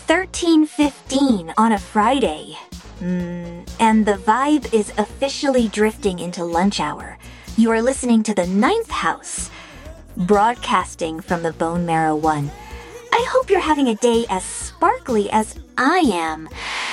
13:15 on a Friday. And the vibe is officially drifting into lunch hour. You are listening to the Ninth House, broadcasting from the Bone Marrow One. I hope you're having a day as sparkly as I am.